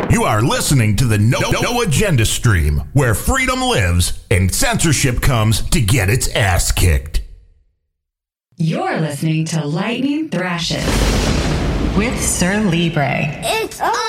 You are listening to the No Agenda stream, where freedom lives and censorship comes to get its ass kicked. You're listening to Lightning Thrashes with Sir Libre. It's